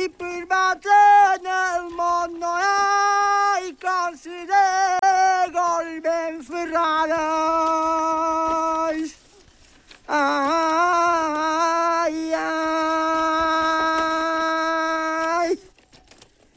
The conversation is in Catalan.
i permeten el món no hi ha i considera ben ferrada.